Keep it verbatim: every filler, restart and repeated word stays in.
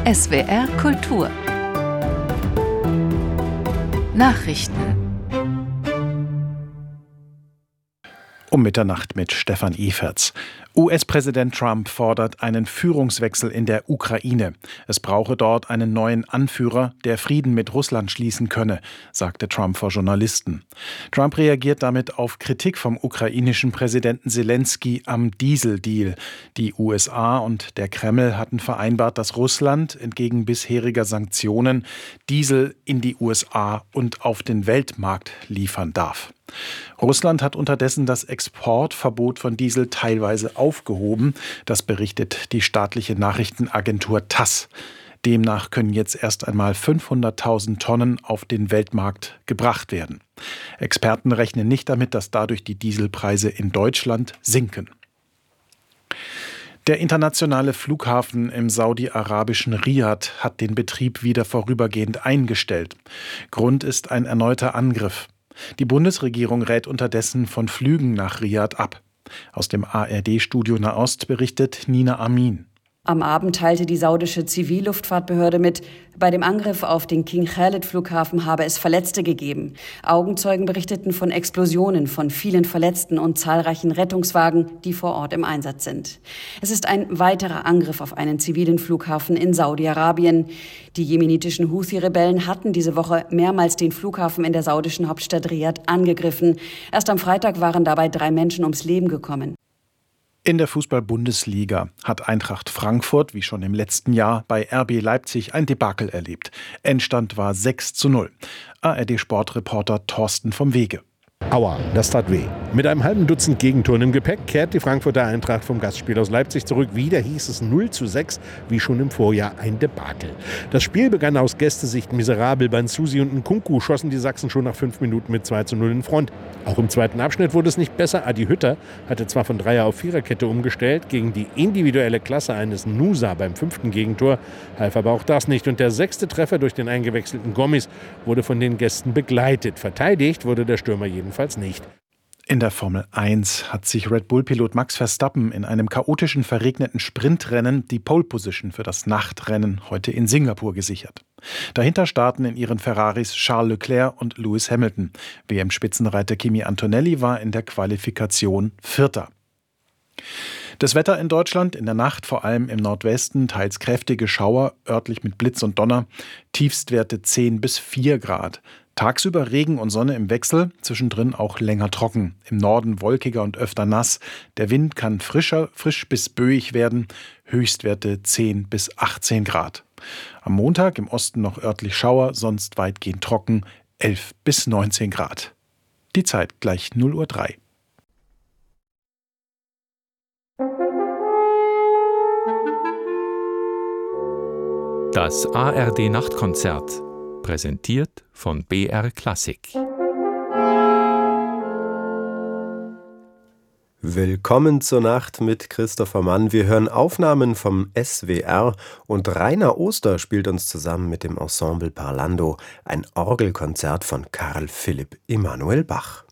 S W R Kultur Nachrichten Um Mitternacht mit Stefan Eferts. U S-Präsident Trump fordert einen Führungswechsel in der Ukraine. Es brauche dort einen neuen Anführer, der Frieden mit Russland schließen könne, sagte Trump vor Journalisten. Trump reagiert damit auf Kritik vom ukrainischen Präsidenten Selenskyj am Dieseldeal. Die U S A und der Kreml hatten vereinbart, dass Russland entgegen bisheriger Sanktionen Diesel in die U S A und auf den Weltmarkt liefern darf. Russland hat unterdessen das Exportverbot von Diesel teilweise aufgehoben. Das berichtet die staatliche Nachrichtenagentur TASS. Demnach können jetzt erst einmal fünfhunderttausend Tonnen auf den Weltmarkt gebracht werden. Experten rechnen nicht damit, dass dadurch die Dieselpreise in Deutschland sinken. Der internationale Flughafen im saudi-arabischen Riad hat den Betrieb wieder vorübergehend eingestellt. Grund ist ein erneuter Angriff. Die Bundesregierung rät unterdessen von Flügen nach Riad ab. Aus dem A R D-Studio Nahost berichtet Nina Amin. Am Abend teilte die saudische Zivilluftfahrtbehörde mit, bei dem Angriff auf den King Khalid-Flughafen habe es Verletzte gegeben. Augenzeugen berichteten von Explosionen, von vielen Verletzten und zahlreichen Rettungswagen, die vor Ort im Einsatz sind. Es ist ein weiterer Angriff auf einen zivilen Flughafen in Saudi-Arabien. Die jemenitischen Houthi-Rebellen hatten diese Woche mehrmals den Flughafen in der saudischen Hauptstadt Riad angegriffen. Erst am Freitag waren dabei drei Menschen ums Leben gekommen. In der Fußball-Bundesliga hat Eintracht Frankfurt, wie schon im letzten Jahr, bei R B Leipzig ein Debakel erlebt. Endstand war sechs zu null. A R D-Sportreporter Thorsten vom Wege. Aua, das tat weh. Mit einem halben Dutzend Gegentoren im Gepäck kehrt die Frankfurter Eintracht vom Gastspiel aus Leipzig zurück. Wieder hieß es null zu sechs, wie schon im Vorjahr ein Debakel. Das Spiel begann aus Gästesicht miserabel. Banzusi und Nkunku schossen die Sachsen schon nach fünf Minuten mit zwei zu null in Front. Auch im zweiten Abschnitt wurde es nicht besser. Adi Hütter hatte zwar von Dreier- auf Viererkette umgestellt, gegen die individuelle Klasse eines Nusa beim fünften Gegentor half aber auch das nicht. Und der sechste Treffer durch den eingewechselten Gommis wurde von den Gästen begleitet. Verteidigt wurde der Stürmer jedenfalls nicht. In der Formel eins hat sich Red Bull-Pilot Max Verstappen in einem chaotischen, verregneten Sprintrennen die Pole-Position für das Nachtrennen heute in Singapur gesichert. Dahinter starten in ihren Ferraris Charles Leclerc und Lewis Hamilton. W M-Spitzenreiter Kimi Antonelli war in der Qualifikation Vierter. Das Wetter in Deutschland in der Nacht, vor allem im Nordwesten, teils kräftige Schauer, örtlich mit Blitz und Donner, Tiefstwerte zehn bis vier Grad. Tagsüber Regen und Sonne im Wechsel, zwischendrin auch länger trocken. Im Norden wolkiger und öfter nass. Der Wind kann frischer, frisch bis böig werden. Höchstwerte zehn bis achtzehn Grad. Am Montag im Osten noch örtlich Schauer, sonst weitgehend trocken, elf bis neunzehn Grad. Die Zeit gleich null Uhr drei. Das A R D-Nachtkonzert, präsentiert von B R Klassik. Willkommen zur Nacht mit Christopher Mann. Wir hören Aufnahmen vom S W R und Rainer Oster spielt uns zusammen mit dem Ensemble Parlando ein Orgelkonzert von Carl Philipp Emanuel Bach.